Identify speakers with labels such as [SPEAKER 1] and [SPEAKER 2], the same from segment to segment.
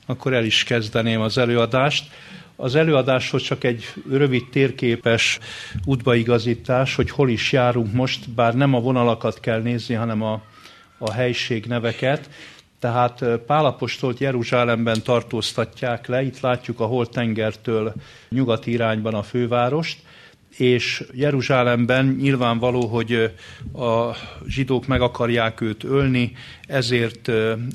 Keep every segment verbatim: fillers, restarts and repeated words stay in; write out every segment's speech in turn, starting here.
[SPEAKER 1] akkor el is kezdeném az előadást. Az előadáshoz csak egy rövid térképes útbaigazítás, hogy hol is járunk most, bár nem a vonalakat kell nézni, hanem a, a helység neveket. Tehát Pál apostolt Jeruzsálemben tartóztatják le, itt látjuk a Holt-tengertől nyugati irányban a fővárost, és Jeruzsálemben nyilvánvaló, hogy a zsidók meg akarják őt ölni, ezért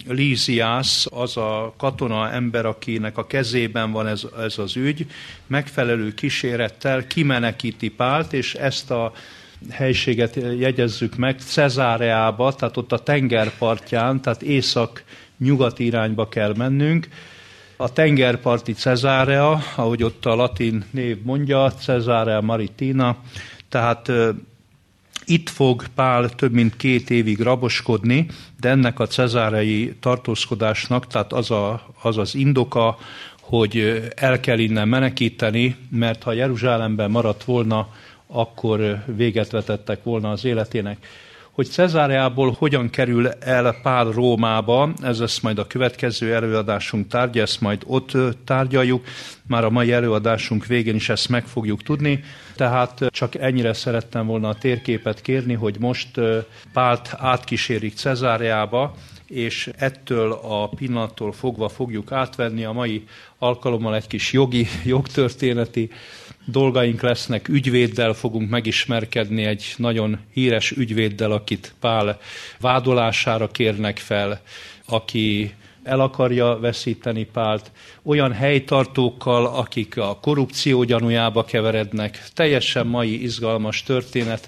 [SPEAKER 1] Líziász, az a katona ember, akinek a kezében van ez, ez az ügy, megfelelő kísérettel kimenekíti Pált, és ezt a helységet jegyezzük meg Cezáreába, tehát ott a tengerpartján, tehát észak-nyugati irányba kell mennünk. A tengerparti Cezárea, ahogy ott a latin név mondja, Caesarea Maritima, tehát uh, itt fog Pál több mint két évig raboskodni, de ennek a cezáreai tartózkodásnak, tehát az, a, az az indoka, hogy el kell innen menekíteni, mert ha Jeruzsálemben maradt volna, akkor véget vetettek volna az életének. Hogy Cezáreából hogyan kerül el Pál Rómába, ez lesz majd a következő előadásunk tárgya, ezt majd ott tárgyaljuk, már a mai előadásunk végén is ezt meg fogjuk tudni, tehát csak ennyire szerettem volna a térképet kérni, hogy most Pált átkísérik Cezáreába, és ettől a pillanattól fogva fogjuk átvenni a mai alkalommal egy kis jogi, jogtörténeti dolgaink lesznek, ügyvéddel fogunk megismerkedni, egy nagyon híres ügyvéddel, akit Pál vádolására kérnek fel, aki el akarja veszíteni Pált, olyan helytartókkal, akik a korrupció gyanújába keverednek, teljesen mai izgalmas történet,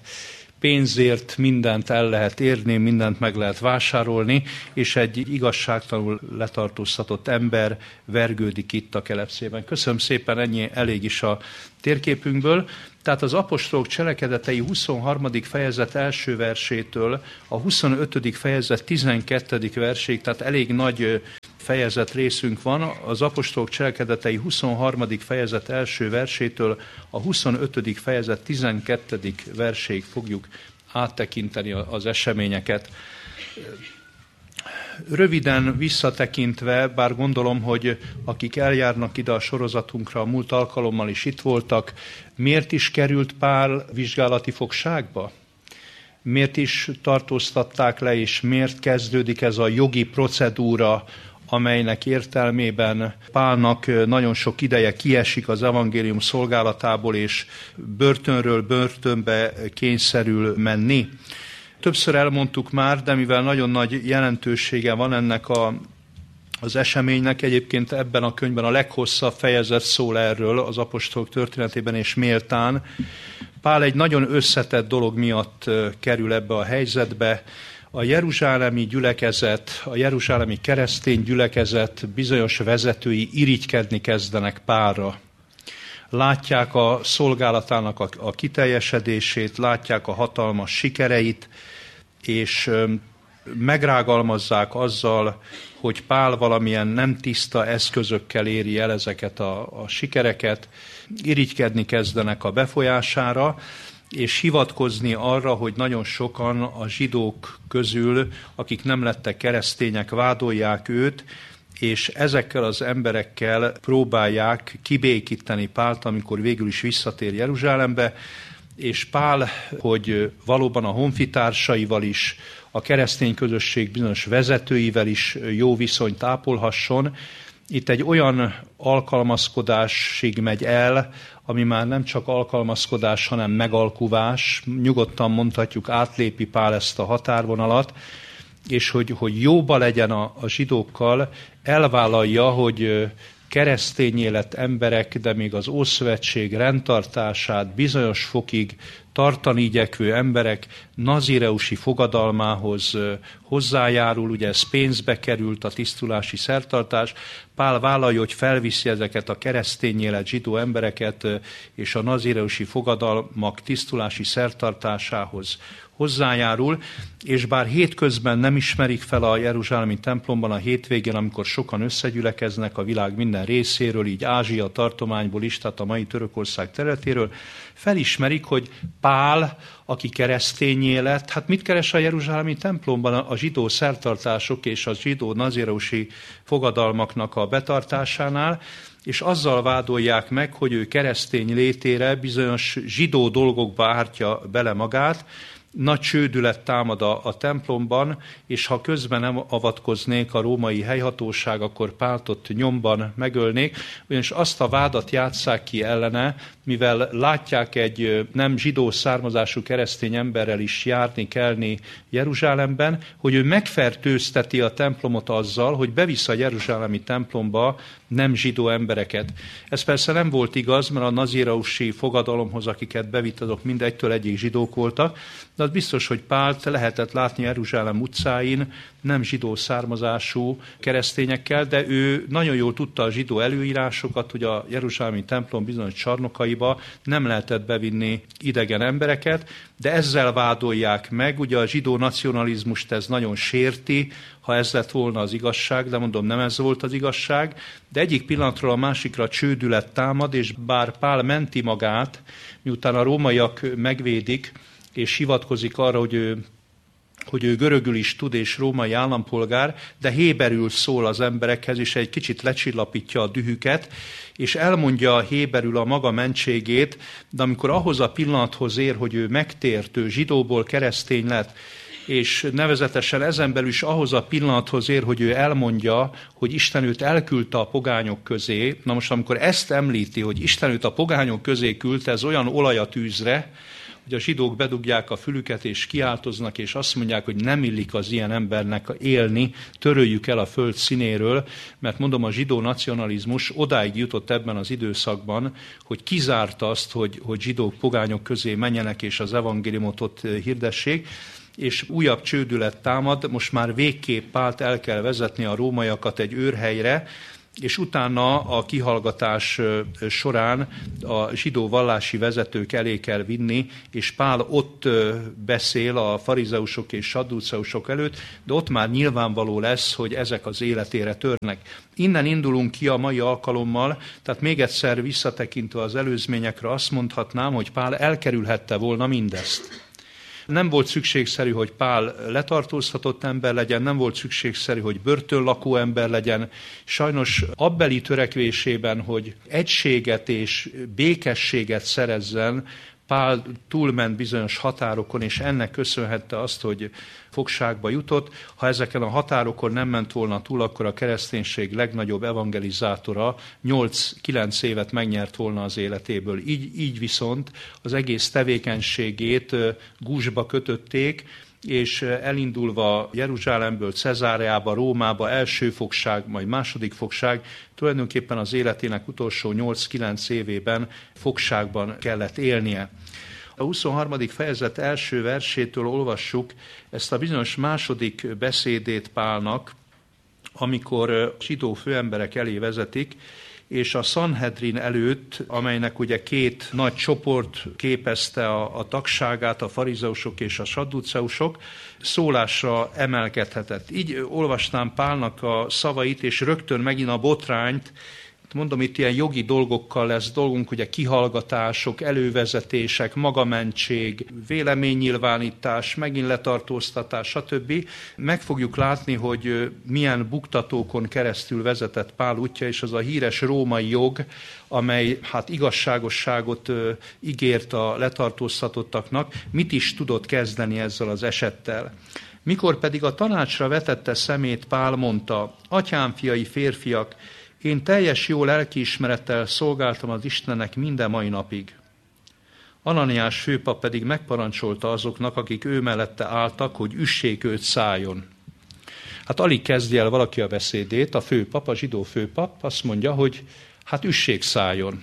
[SPEAKER 1] pénzért mindent el lehet érni, mindent meg lehet vásárolni, és egy igazságtalanul letartóztatott ember vergődik itt a kelepszében. Köszönöm szépen, ennyi elég is a térképünkből. Tehát az apostolok cselekedetei huszonharmadik fejezet első versétől a huszonötödik fejezet tizenkettedik verséig, tehát elég nagy fejezet részünk van. Az apostolok cselekedetei huszonharmadik fejezet első versétől a huszonötödik fejezet tizenkettedik verséig fogjuk áttekinteni az eseményeket. Röviden visszatekintve, bár gondolom, hogy akik eljárnak ide a sorozatunkra, a múlt alkalommal is itt voltak, miért is került Pál vizsgálati fogságba? Miért is tartóztatták le, és miért kezdődik ez a jogi procedúra, amelynek értelmében Pálnak nagyon sok ideje kiesik az evangélium szolgálatából, és börtönről börtönbe kényszerül menni? Többször elmondtuk már, de mivel nagyon nagy jelentősége van ennek a, az eseménynek, egyébként ebben a könyvben a leghosszabb fejezet szól erről az apostolok történetében, és méltán. Pál egy nagyon összetett dolog miatt kerül ebbe a helyzetbe. A jeruzsálemi gyülekezet, a jeruzsálemi keresztény gyülekezet bizonyos vezetői irigykedni kezdenek Pálra. Látják a szolgálatának a, a kiteljesedését, látják a hatalmas sikereit, és megrágalmazzák azzal, hogy Pál valamilyen nem tiszta eszközökkel éri el ezeket a, a sikereket, irigykedni kezdenek a befolyására, és hivatkozni arra, hogy nagyon sokan a zsidók közül, akik nem lettek keresztények, vádolják őt, és ezekkel az emberekkel próbálják kibékíteni Pált, amikor végül is visszatér Jeruzsálembe, és Pál, hogy valóban a honfitársaival is, a keresztény közösség bizonyos vezetőivel is jó viszonyt ápolhasson, itt egy olyan alkalmazkodásig megy el, ami már nem csak alkalmazkodás, hanem megalkuvás. Nyugodtan mondhatjuk, átlépi Pál ezt a határvonalat, és hogy, hogy jóba legyen a, a zsidókkal, elvállalja, hogy keresztény élet emberek, de még az Ószövetség rendtartását bizonyos fokig tartani igyekvő emberek nazireusi fogadalmához hozzájárul, ugye ez pénzbe került, a tisztulási szertartás. Pál vállalja, hogy felviszi ezeket a keresztény élet zsidó embereket, és a nazireusi fogadalmak tisztulási szertartásához hozzájárul, és bár hétközben nem ismerik fel a jeruzsálemi templomban, a hétvégén, amikor sokan összegyülekeznek a világ minden részéről, így Ázsia tartományból is, tehát a mai Törökország területéről, felismerik, hogy Pál, aki keresztényé lett, hát mit keres a jeruzsálemi templomban a zsidó szertartások és a zsidó nazireusi fogadalmaknak a betartásánál, és azzal vádolják meg, hogy ő keresztény létére bizonyos zsidó dolgokba ártja bele magát, nagy csődület támad a, a templomban, és ha közben nem avatkoznék a római helyhatóság, akkor Pált ott nyomban megölnék, ugyanis azt a vádat játsszák ki ellene, mivel látják egy nem zsidó származású keresztény emberrel is járni, kelni Jeruzsálemben, hogy ő megfertőzteti a templomot azzal, hogy bevisz a jeruzsálemi templomba nem zsidó embereket. Ez persze nem volt igaz, mert a nazireusi fogadalomhoz, akiket bevitt, azok mindegytől egyik zsidók voltak, de az biztos, hogy Pált lehetett látni Jeruzsálem utcáin nem zsidó származású keresztényekkel, de ő nagyon jól tudta a zsidó előírásokat, hogy a jeruzsálemi templom bizonyos csarnokaiba nem lehetett bevinni idegen embereket, de ezzel vádolják meg, ugye a zsidó nacionalizmust ez nagyon sérti, ha ez lett volna az igazság, de mondom, nem ez volt az igazság, de egyik pillanatról a másikra csődület támad, és bár Pál menti magát, miután a rómaiak megvédik, és hivatkozik arra, hogy ő, hogy ő görögül is tud, és római állampolgár, de héberül szól az emberekhez, és egy kicsit lecsillapítja a dühüket, és elmondja héberül a maga mentségét, de amikor ahhoz a pillanathoz ér, hogy ő megtért, ő zsidóból keresztény lett, és nevezetesen ezen belül is ahhoz a pillanathoz ér, hogy ő elmondja, hogy Isten őt elküldte a pogányok közé. Na most, amikor ezt említi, hogy Isten őt a pogányok közé küldte, ez olyan olaj a tűzre, hogy a zsidók bedugják a fülüket, és kiáltoznak, és azt mondják, hogy nem illik az ilyen embernek élni, töröljük el a föld színéről, mert mondom, a zsidó nacionalizmus odáig jutott ebben az időszakban, hogy kizárta azt, hogy, hogy zsidók pogányok közé menjenek, és az evangéliumot ott hirdessék, és újabb csődület támad, most már végképp Pált el kell vezetni a rómaiakat egy őrhelyre, és utána a kihallgatás során a zsidó vallási vezetők elé kell vinni, és Pál ott beszél a farizeusok és sadduceusok előtt, de ott már nyilvánvaló lesz, hogy ezek az életére törnek. Innen indulunk ki a mai alkalommal, tehát még egyszer visszatekintve az előzményekre azt mondhatnám, hogy Pál elkerülhette volna mindezt. Nem volt szükségszerű, hogy Pál letartóztatott ember legyen, nem volt szükségszerű, hogy börtönlakó ember legyen. Sajnos abbeli törekvésében, hogy egységet és békességet szerezzen, Pál túlment bizonyos határokon, és ennek köszönhette azt, hogy fogságba jutott. Ha ezeken a határokon nem ment volna túl, akkor a kereszténység legnagyobb evangelizátora nyolc-kilenc évet megnyert volna az életéből. Így, így viszont az egész tevékenységét gúzsba kötötték, és elindulva Jeruzsálemből Cezáreába, Rómába, első fogság, majd második fogság, tulajdonképpen az életének utolsó nyolc-kilenc évében fogságban kellett élnie. A huszonharmadik fejezet első versétől olvassuk ezt a bizonyos második beszédét Pálnak, amikor zsidó főemberek elé vezetik, és a Sanhedrin előtt, amelynek ugye két nagy csoport képezte a, a tagságát, a farizeusok és a sadduceusok, szólásra emelkedhetett. Így olvasnám Pálnak a szavait, és rögtön megint a botrányt, mondom, itt ilyen jogi dolgokkal lesz dolgunk, ugye kihallgatások, elővezetések, magamentség, véleménynyilvánítás, megint letartóztatás, stb. Meg fogjuk látni, hogy milyen buktatókon keresztül vezetett Pál útja, és az a híres római jog, amely hát igazságosságot ígért a letartóztatottaknak, mit is tudott kezdeni ezzel az esettel. Mikor pedig a tanácsra vetette szemét, Pál mondta: Atyám, fiai, férfiak, én teljes jó lelkiismerettel szolgáltam az Istennek minden mai napig. Ananiás főpap pedig megparancsolta azoknak, akik ő mellette álltak, hogy üssék őt szájon. Hát alig kezdje el valaki a beszédét, a főpap, a zsidó főpap azt mondja, hogy hát üssék szájon.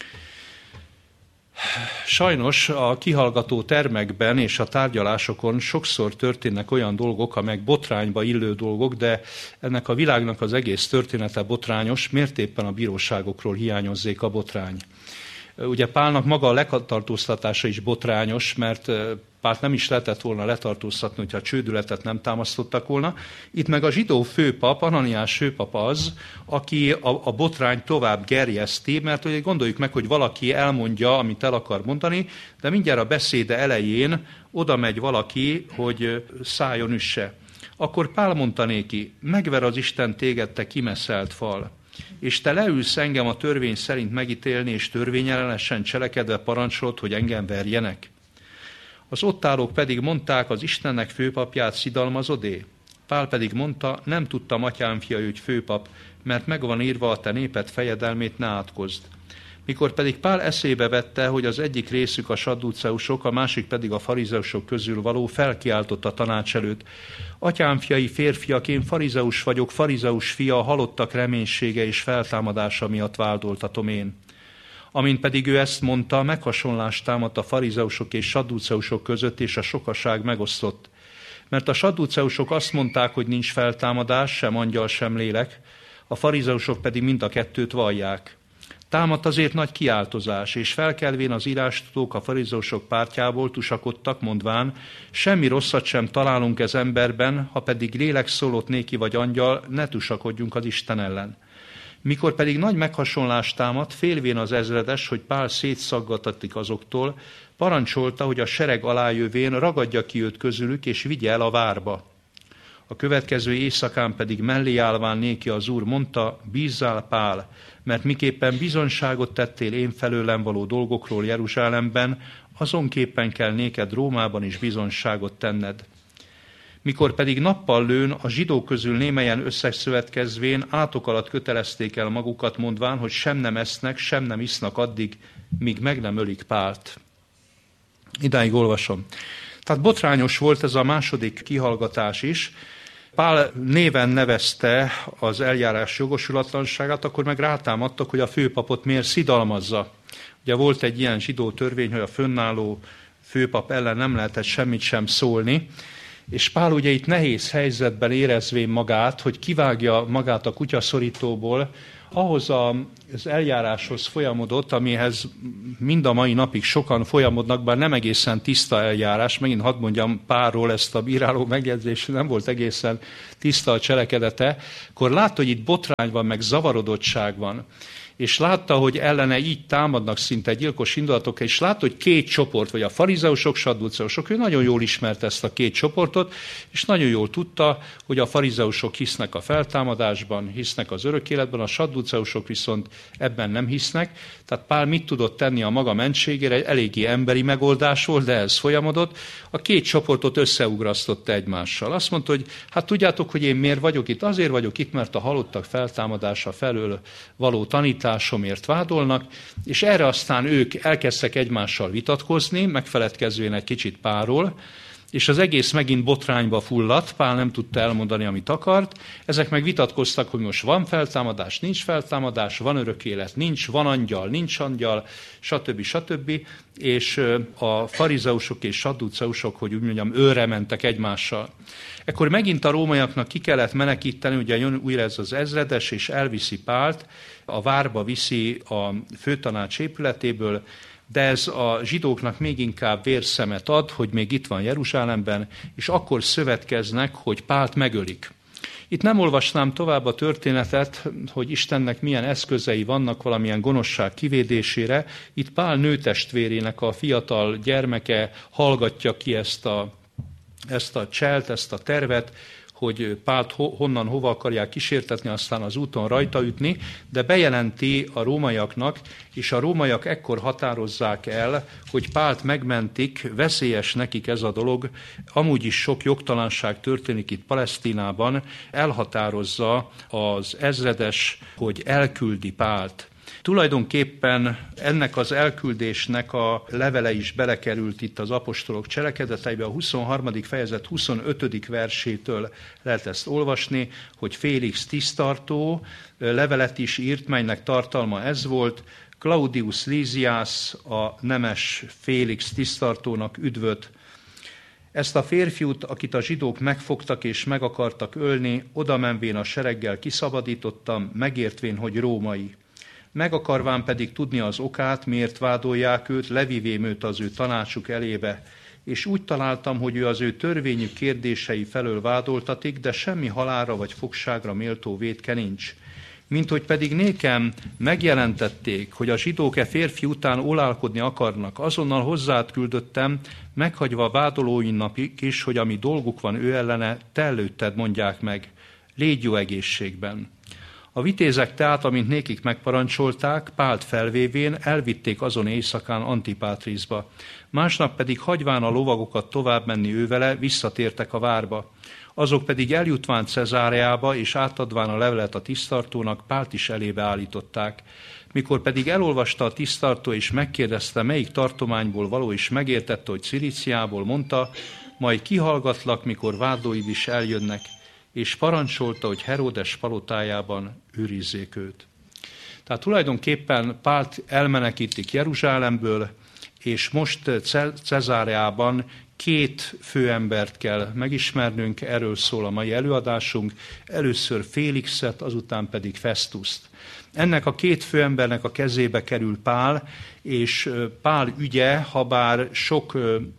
[SPEAKER 1] Sajnos a kihallgató termekben és a tárgyalásokon sokszor történnek olyan dolgok, amelyek botrányba illő dolgok, de ennek a világnak az egész története botrányos, miért éppen a bíróságokról hiányozzék a botrány. Ugye Pálnak maga a letartóztatása is botrányos, mert Pált nem is lehetett volna letartóztatni, hogyha a csődületet nem támasztottak volna. Itt meg a zsidó főpap, Ananiás főpap az, aki a, a botrány tovább gerjeszti, mert ugye gondoljuk meg, hogy valaki elmondja, amit el akar mondani, de mindjárt a beszéde elején oda megy valaki, hogy szálljon üsse. Akkor Pál mondta néki, megver az Isten téged, te kimeszelt fal, és te leülsz engem a törvény szerint megítélni, és törvényellenesen cselekedve parancsolod, hogy engem verjenek. Az ott állók pedig mondták, az Istennek főpapját szidalmazodé? Pál pedig mondta, nem tudtam, atyám fia, hogy főpap, mert meg van írva, a te néped fejedelmét ne átkozd. Mikor pedig Pál eszébe vette, hogy az egyik részük a sadduceusok, a másik pedig a farizeusok közül való, felkiáltott a tanács előtt. Atyám fiai, férfiak, én farizeus vagyok, farizeus fia, a halottak reménysége és feltámadása miatt vádoltatom én. Amint pedig ő ezt mondta, meghasonlást támadt a farizeusok és sadduceusok között, és a sokaság megosztott. Mert a sadduceusok azt mondták, hogy nincs feltámadás, sem angyal, sem lélek, a farizeusok pedig mind a kettőt vallják. Támadt azért nagy kiáltozás, és felkelvén az írástudók a farizeusok pártjából tusakodtak, mondván, semmi rosszat sem találunk ez emberben, ha pedig lélek szólott néki vagy angyal, ne tusakodjunk az Isten ellen. Mikor pedig nagy meghasonlást támadt, félvén az ezredes, hogy Pál szétszaggattatik azoktól, parancsolta, hogy a sereg alájövén ragadja ki őt közülük, és vigye el a várba. A következő éjszakán pedig mellé állván néki az Úr mondta, bízzál Pál, mert miképpen bizonyságot tettél én felőlem való dolgokról Jeruzsálemben, azonképpen kell néked Rómában is bizonyságot tenned. Mikor pedig nappal lőn, a zsidók közül némelyen összeszövetkezvén átok alatt kötelezték el magukat, mondván, hogy sem nem esznek, sem nem isznak addig, míg meg nem ölik Pált. Idáig olvasom. Tehát botrányos volt ez a második kihallgatás is. Pál néven nevezte az eljárás jogosulatlanságát, akkor meg rátámadtak, hogy a főpapot miért szidalmazza. Ugye volt egy ilyen zsidó törvény, hogy a fönnálló főpap ellen nem lehetett semmit sem szólni, és Pál ugye itt nehéz helyzetben érezvén magát, hogy kivágja magát a kutyaszorítóból, ahhoz az eljáráshoz folyamodott, amihez mind a mai napig sokan folyamodnak, bár nem egészen tiszta eljárás, megint hadd mondjam Pálról ezt a bíráló megjegyzést, nem volt egészen tiszta a cselekedete, akkor látta, hogy itt botrány van, meg zavarodottság van, és látta, hogy ellene így támadnak szinte gyilkos indulatok, és látta, hogy két csoport, vagy a farizeusok, sadduceusok, ő nagyon jól ismerte ezt a két csoportot, és nagyon jól tudta, hogy a farizeusok hisznek a feltámadásban, hisznek az örök életben, a sadduceusok viszont ebben nem hisznek. Tehát Pál mit tudott tenni a maga mentségére? Egy eléggé emberi megoldás volt, de ez folyamodott. A két csoportot összeugrasztotta egymással. Azt mondta, hogy hát tudjátok, hogy én miért vagyok itt? Azért vagyok itt, mert a halottak feltámadása felől való tanításomért vádolnak, és erre aztán ők elkezdtek egymással vitatkozni, megfeledkezvén egy kicsit Pálról, és az egész megint botrányba fulladt, Pál nem tudta elmondani, amit akart. Ezek meg vitatkoztak, hogy most van feltámadás, nincs feltámadás, van örök élet, nincs, van angyal, nincs angyal, stb. stb. És a farizeusok és sadduceusok, hogy úgy mondjam, őre mentek egymással. Ekkor megint a rómaiaknak ki kellett menekíteni, ugye jön újra ez az ezredes, és elviszi Pált, a várba viszi a főtanács épületéből, de ez a zsidóknak még inkább vérszemet ad, hogy még itt van Jeruzsálemben, és akkor szövetkeznek, hogy Pált megölik. Itt nem olvasnám tovább a történetet, hogy Istennek milyen eszközei vannak valamilyen gonoszság kivédésére. Itt Pál nőtestvérének a fiatal gyermeke hallgatja ki ezt a, ezt a cselt, ezt a tervet, hogy Pált honnan, hova akarják kísértetni, aztán az úton rajta ütni, de bejelenti a rómaiaknak, és a rómaiak ekkor határozzák el, hogy Pált megmentik, veszélyes nekik ez a dolog, amúgy is sok jogtalanság történik itt Palesztinában, elhatározza az ezredes, hogy elküldi Pált. Tulajdonképpen ennek az elküldésnek a levele is belekerült itt az apostolok cselekedeteibe, a huszonharmadik fejezet huszonötödik versétől lehet ezt olvasni, hogy Félix tisztartó levelet is írt, melynek tartalma ez volt, Claudius Lysias, a nemes Félix tisztartónak üdvöt. Ezt a férfiút, akit a zsidók megfogtak és meg akartak ölni, oda menvén a sereggel kiszabadítottam, megértvén, hogy római. Meg akarván pedig tudni az okát, miért vádolják őt, levivém őt az ő tanácsuk elébe. És úgy találtam, hogy ő az ő törvényük kérdései felől vádoltatik, de semmi halálra vagy fogságra méltó vétke nincs. Mint hogy pedig nékem megjelentették, hogy a zsidók e férfi után olálkodni akarnak, azonnal hozzát küldöttem, meghagyva a vádolóinak is, hogy ami dolguk van ő ellene, te előtted mondják meg, légy jó egészségben. A vitézek tehát, amint nékik megparancsolták, Pált felvévén elvitték azon éjszakán Antipátrizba. Másnap pedig hagyván a lovagokat tovább menni ővele, visszatértek a várba. Azok pedig eljutván Cezáreába és átadván a levelet a tisztartónak, Pált is elébe állították. Mikor pedig elolvasta a tisztartó és megkérdezte, melyik tartományból való, és megértette, hogy Cilíciából, mondta, majd kihallgatlak, mikor vádlóid is eljönnek, és parancsolta, hogy Heródes palotájában őrizzék őt. Tehát tulajdonképpen Pált elmenekítik Jeruzsálemből, és most Cezáreában két főembert kell megismernünk, erről szól a mai előadásunk, először Félixet, azután pedig Festuszt. Ennek a két főembernek a kezébe kerül Pál, és Pál ügye, habár sok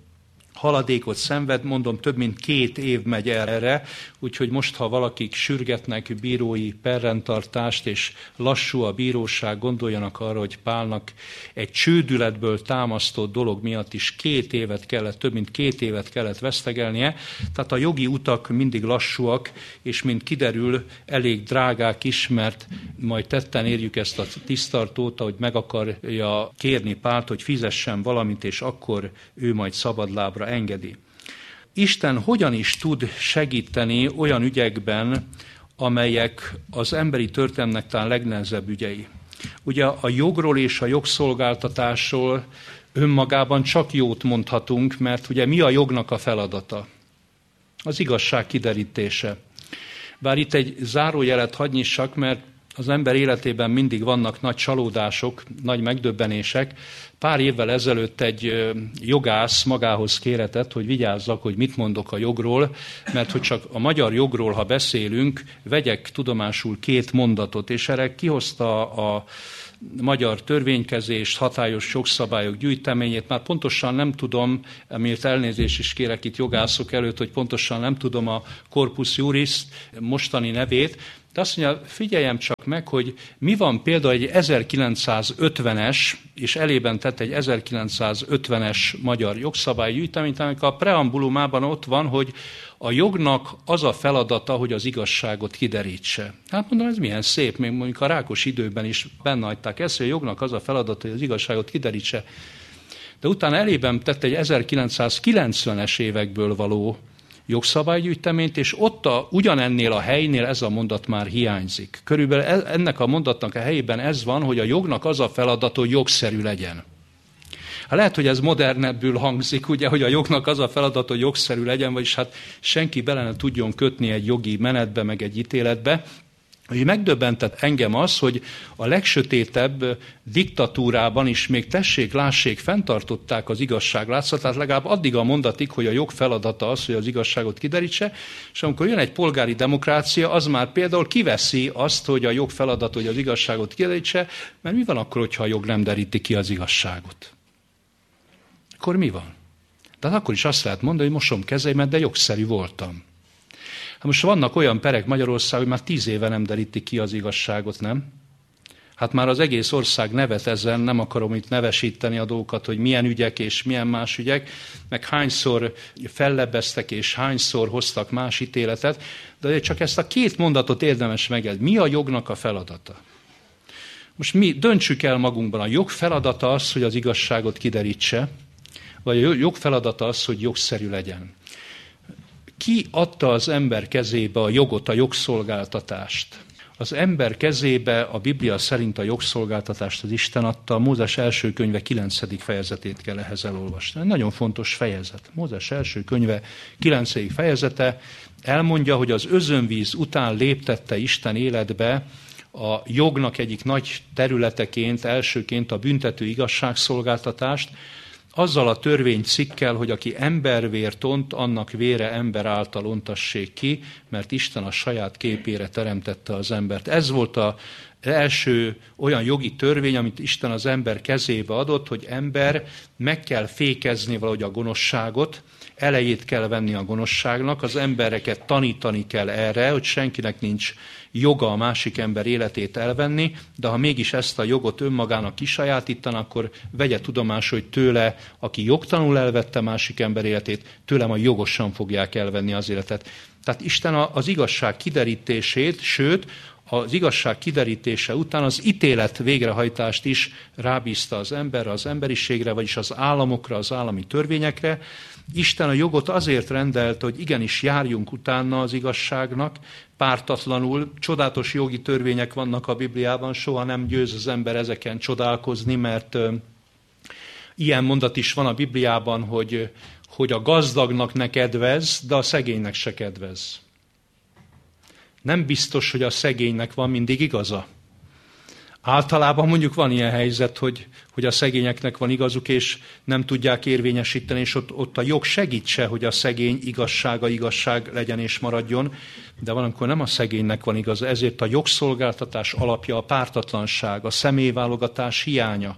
[SPEAKER 1] haladékot szenved, mondom, több mint két év megy el erre, úgyhogy most, ha valakik sürgetnek bírói perrendtartást, és lassú a bíróság, gondoljanak arra, hogy Pálnak egy csődületből támasztott dolog miatt is két évet kellett, több mint két évet kellett vesztegelnie, tehát a jogi utak mindig lassúak, és mint kiderül, elég drágák is, mert majd tetten érjük ezt a tisztartót, ahogy meg akarja kérni Pált, hogy fizessen valamit, és akkor ő majd szabadlábra engedi. Isten hogyan is tud segíteni olyan ügyekben, amelyek az emberi történelemnek talán legnehezebb ügyei. Ugye a jogról és a jogszolgáltatásról önmagában csak jót mondhatunk, mert ugye mi a jognak a feladata? Az igazság kiderítése. Bár itt egy zárójelet hadd nyissak, mert az ember életében mindig vannak nagy csalódások, nagy megdöbbenések. Pár évvel ezelőtt egy jogász magához kéretett, hogy vigyázzak, hogy mit mondok a jogról, mert hogy csak a magyar jogról, ha beszélünk, vegyek tudomásul két mondatot, és erre kihozta a magyar törvénykezést, hatályos jogszabályok gyűjteményét, már pontosan nem tudom, amiért elnézést is kérek itt jogászok előtt, hogy pontosan nem tudom a Corpus Juris mostani nevét, de azt mondja, figyeljem csak meg, hogy mi van például egy ezerkilencszázötvenes, és elében tett egy ezerkilencszázötvenes magyar jogszabálygyűjteményt, aminek a preambulumában ott van, hogy a jognak az a feladata, hogy az igazságot kiderítse. Hát mondom, ez milyen szép, még mondjuk a Rákos időben is benne hagyták ezt, hogy a jognak az a feladata, hogy az igazságot kiderítse. De utána elében tett egy ezerkilencszázkilencvenes évekből való jogszabálygyűjteményt, és ott a, ugyanennél a helynél ez a mondat már hiányzik. Körülbelül ennek a mondatnak a helyében ez van, hogy a jognak az a feladat, hogy jogszerű legyen. Hát lehet, hogy ez modernebbül hangzik, ugye, hogy a jognak az a feladat, hogy jogszerű legyen, vagyis hát senki bele ne tudjon kötni egy jogi menetbe, meg egy ítéletbe. Hogy megdöbbentett engem az, hogy a legsötétebb diktatúrában is még tessék, lássék, fenntartották az igazság látszatát, legalább addig a mondatig, hogy a jog feladata az, hogy az igazságot kiderítse, és amikor jön egy polgári demokrácia, az már például kiveszi azt, hogy a jog feladata, hogy az igazságot kiderítse, mert mi van akkor, hogyha a jog nem deríti ki az igazságot? Akkor mi van? Tehát akkor is azt lehet mondani, hogy mosom kezeimet, de jogszerű voltam. Hát most vannak olyan perek Magyarországon, hogy már tíz éve nem derítik ki az igazságot, nem? Hát már az egész ország nevet ezen, nem akarom itt nevesíteni a dolgokat, hogy milyen ügyek és milyen más ügyek, meg hányszor fellebbeztek és hányszor hoztak más ítéletet, de csak ezt a két mondatot érdemes megedni. Mi a jognak a feladata? Most mi döntsük el magunkban, a jog feladata az, hogy az igazságot kiderítse, vagy a jog feladata az, hogy jogszerű legyen. Ki adta az ember kezébe a jogot, a jogszolgáltatást? Az ember kezébe a Biblia szerint a jogszolgáltatást az Isten adta, a Mózes első könyve kilencedik fejezetét kell ehhez elolvasni. Nagyon fontos fejezet. Mózes első könyve kilencedik fejezete elmondja, hogy az özönvíz után léptette Isten életbe a jognak egyik nagy területeként, elsőként a büntető igazságszolgáltatást, azzal a törvénycikkel, hogy aki embervért ont, annak vére ember által ontassék ki, mert Isten a saját képére teremtette az embert. Ez volt a első olyan jogi törvény, amit Isten az ember kezébe adott, hogy ember meg kell fékezni valahogy a gonoszságot, elejét kell venni a gonoszságnak, az embereket tanítani kell erre, hogy senkinek nincs joga a másik ember életét elvenni, de ha mégis ezt a jogot önmagának kisajátítan, akkor vegye tudomásul, hogy tőle, aki jogtalanul elvette másik ember életét, tőlem a jogosan fogják elvenni az életet. Tehát Isten az igazság kiderítését, sőt, az igazság kiderítése után az ítélet végrehajtást is rábízta az emberre, az emberiségre, vagyis az államokra, az állami törvényekre. Isten a jogot azért rendelt, hogy igenis járjunk utána az igazságnak, pártatlanul. Csodálatos jogi törvények vannak a Bibliában, soha nem győz az ember ezeken csodálkozni, mert ö, ilyen mondat is van a Bibliában, hogy, hogy a gazdagnak ne kedvez, de a szegénynek se kedvez. Nem biztos, hogy a szegénynek van mindig igaza. Általában mondjuk van ilyen helyzet, hogy, hogy a szegényeknek van igazuk, és nem tudják érvényesíteni, és ott, ott a jog segítse, hogy a szegény igazsága igazság legyen és maradjon, de valamikor nem a szegénynek van igaza, ezért a jogszolgáltatás alapja a pártatlanság, a személyválogatás hiánya.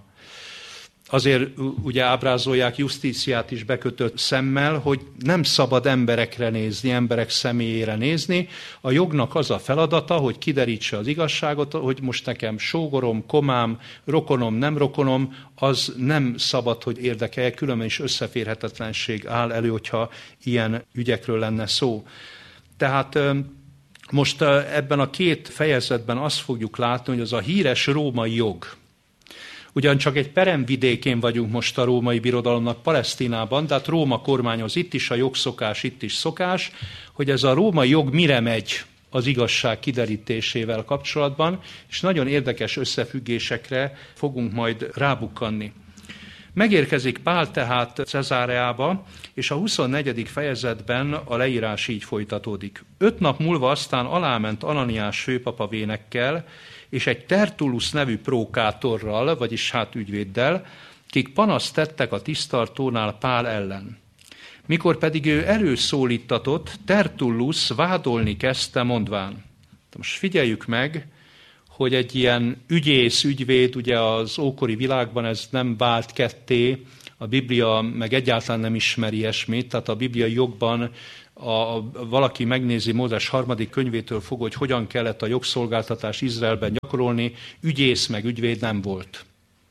[SPEAKER 1] Azért ugye ábrázolják Justíciát is bekötött szemmel, hogy nem szabad emberekre nézni, emberek személyére nézni. A jognak az a feladata, hogy kiderítse az igazságot, hogy most nekem sógorom, komám, rokonom, nem rokonom, az nem szabad, hogy érdekelje, különben is összeférhetetlenség áll elő, hogyha ilyen ügyekről lenne szó. Tehát most ebben a két fejezetben azt fogjuk látni, hogy az a híres római jog, ugyancsak egy peremvidékén vagyunk most a római birodalomnak, Palesztinában, de hát Róma kormányoz itt is, a jogszokás itt is szokás, hogy ez a római jog mire megy az igazság kiderítésével kapcsolatban, és nagyon érdekes összefüggésekre fogunk majd rábukkanni. Megérkezik Pál tehát Cezáreába, és a huszonnegyedik fejezetben a leírás így folytatódik. Öt nap múlva aztán aláment Ananiás főpapa vénekkel, és egy Tertullus nevű prókátorral, vagyis hát ügyvéddel, kik panaszt tettek a tisztartónál Pál ellen. Mikor pedig ő előszólítatott, Tertullus vádolni kezdte, mondván. Most figyeljük meg, hogy egy ilyen ügyész, ügyvéd, ugye az ókori világban ez nem vált ketté, a Biblia meg egyáltalán nem ismeri ilyesmit, tehát a bibliai jogban A, valaki megnézi Mózes harmadik könyvétől fog, hogy hogyan kellett a jogszolgáltatást Izraelben gyakorolni, ügyész meg ügyvéd nem volt.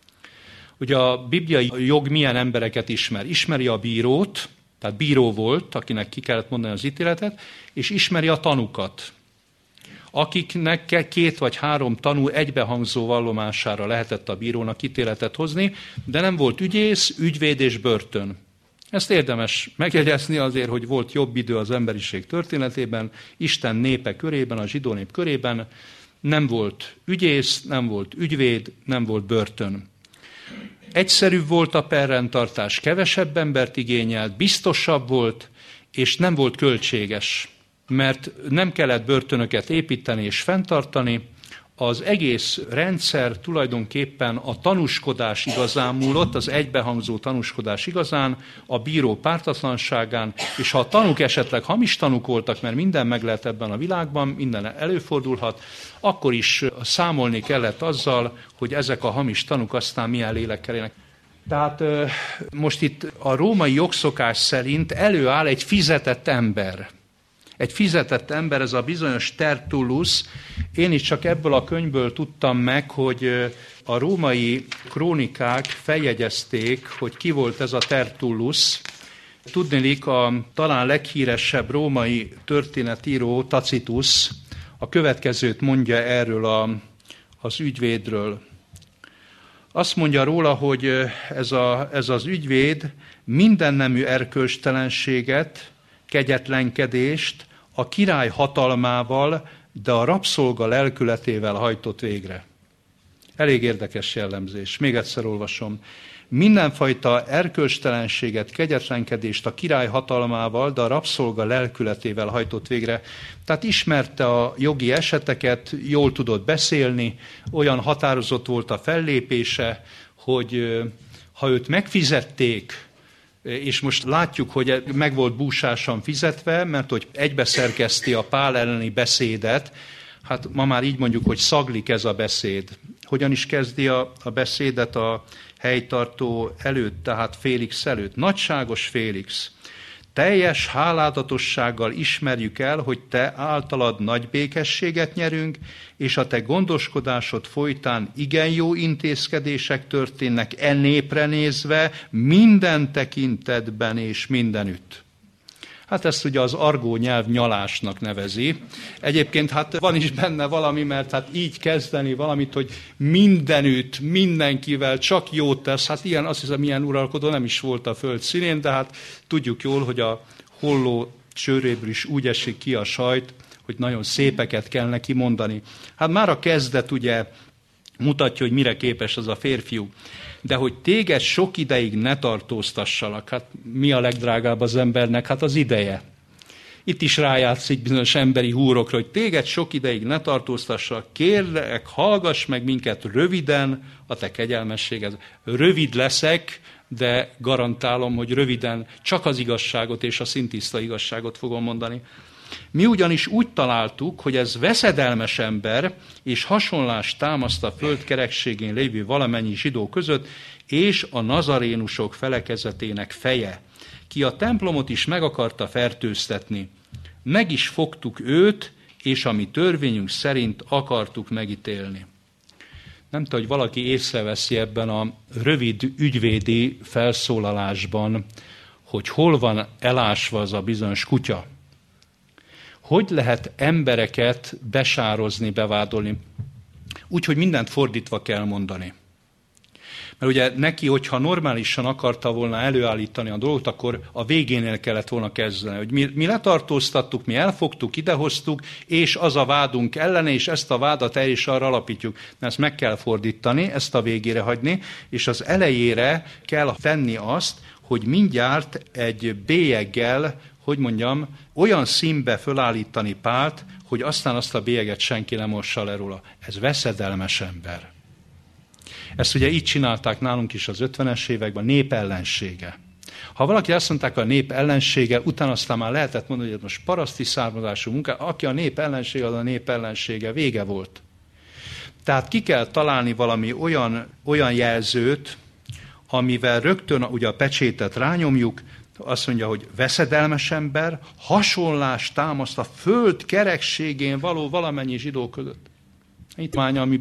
[SPEAKER 1] Ugye a bibliai jog milyen embereket ismer? Ismeri a bírót, tehát bíró volt, akinek ki kellett mondani az ítéletet, és ismeri a tanukat, akiknek két vagy három tanú egybehangzó vallomására lehetett a bírónak ítéletet hozni, de nem volt ügyész, ügyvéd és börtön. Ezt érdemes megjegyezni azért, hogy volt jobb idő az emberiség történetében, Isten népe körében, a zsidó nép körében, nem volt ügyész, nem volt ügyvéd, nem volt börtön. Egyszerűbb volt a perrendtartás, kevesebb embert igényelt, biztosabb volt, és nem volt költséges, mert nem kellett börtönöket építeni és fenntartani. Az egész rendszer tulajdonképpen a tanúskodás igazán múlott, az egybehangzó tanúskodás igazán, a bíró pártatlanságán, és ha a tanúk esetleg hamis tanúk voltak, mert minden meg lehet ebben a világban, minden előfordulhat, akkor is számolni kellett azzal, hogy ezek a hamis tanúk aztán milyen lélekkel élnek. Tehát most itt a római jogszokás szerint előáll egy fizetett ember. Egy fizetett ember, ez a bizonyos Tertullus. Én is csak ebből a könyvből tudtam meg, hogy a római krónikák feljegyezték, hogy ki volt ez a Tertullus. Tudniillik, a talán leghíresebb római történetíró Tacitus a következőt mondja erről a, az ügyvédről. Azt mondja róla, hogy ez, a, ez az ügyvéd mindennemű erkölcstelenséget, kegyetlenkedést a király hatalmával, de a rabszolga lelkületével hajtott végre. Elég érdekes jellemzés. Még egyszer olvasom. Mindenfajta erkölcstelenséget, kegyetlenkedést a király hatalmával, de a rabszolga lelkületével hajtott végre. Tehát ismerte a jogi eseteket, jól tudott beszélni, olyan határozott volt a fellépése, hogy ha őt megfizették, és most látjuk, hogy meg volt búsásan fizetve, mert hogy egybeszerkeszti a Pál elleni beszédet, Hát ma már így mondjuk, hogy szaglik ez a beszéd. Hogyan is kezdi a, a beszédet a helytartó előtt, tehát Félix előtt? Nagyságos Félix, teljes hálálatossággal ismerjük el, hogy te általad nagy békességet nyerünk, és a te gondoskodásod folytán igen jó intézkedések történnek e népre nézve, minden tekintetben és mindenütt. Hát ezt ugye az argó nyelv nyalásnak nevezi. Egyébként hát van is benne valami, mert hát így kezdeni valamit, hogy mindenütt, mindenkivel csak jót tesz. Hát ilyen, azt hiszem, ilyen uralkodó nem is volt a föld színén, de hát tudjuk jól, hogy a holló csőréből is úgy esik ki a sajt, hogy nagyon szépeket kell neki mondani. Hát már a kezdet ugye mutatja, hogy mire képes az a férfiú. De hogy téged sok ideig ne tartóztassalak, hát mi a legdrágább az embernek? Hát az ideje. Itt is rájátszik bizonyos emberi húrokra, hogy téged sok ideig ne tartóztassalak, kérlek, hallgass meg minket röviden, a te kegyelmességed. Rövid leszek, de garantálom, hogy röviden csak az igazságot és a szintiszta igazságot fogom mondani. Mi ugyanis úgy találtuk, hogy ez veszedelmes ember, és hasonlást támaszt a föld kerekségén lévő valamennyi zsidó között, és a nazarénusok felekezetének feje, ki a templomot is meg akarta fertőztetni. Meg is fogtuk őt, és a mi törvényünk szerint akartuk megítélni. Nem tudom, hogy valaki észreveszi ebben a rövid ügyvédi felszólalásban, hogy hol van elásva az a bizonyos kutya. Hogy lehet embereket besározni, bevádolni? Úgy, hogy mindent fordítva kell mondani. Mert ugye neki, hogyha normálisan akarta volna előállítani a dolgot, akkor a végénél kellett volna kezdeni. Hogy mi, mi letartóztattuk, mi elfogtuk, idehoztuk, és az a vádunk ellene, és ezt a vádat el is arra alapítjuk. De ezt meg kell fordítani, ezt a végére hagyni, és az elejére kell tenni azt, hogy mindjárt egy bélyeggel, hogy mondjam, olyan színbe fölállítani Pált, hogy aztán azt a bélyeget senki nem mossa le róla. Ez veszedelmes ember. Ezt ugye így csinálták nálunk is az ötvenes években, nép ellensége. Ha valaki azt mondták, a nép ellensége, utána aztán már lehetett mondani, hogy most paraszti származású munka, aki a nép ellensége, az a nép ellensége, vége volt. Tehát ki kell találni valami olyan, olyan jelzőt, amivel rögtön ugye a pecsétet rányomjuk, azt mondja, hogy veszedelmes ember, hasonlást támaszt a föld kerekségén való valamennyi zsidó között. Itt mánya, ami